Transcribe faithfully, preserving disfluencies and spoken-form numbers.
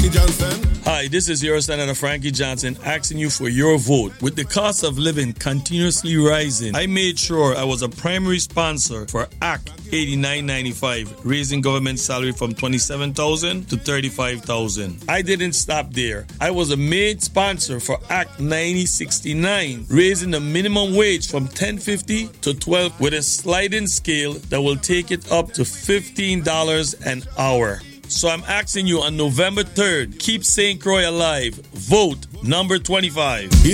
Frankie Johnson. Hi, this is your Senator Frankie Johnson asking you for your vote. With the cost of living continuously rising, I made sure I was a primary sponsor for Act eighty-nine ninety-five, raising government salary from twenty-seven thousand dollars to thirty-five thousand dollars. I didn't stop there. I was a main sponsor for Act ninety sixty-nine, raising the minimum wage from ten fifty to twelve with a sliding scale that will take it up to fifteen dollars an hour. So I'm asking you on November third, keep Saint Croix alive. Vote number twenty-five.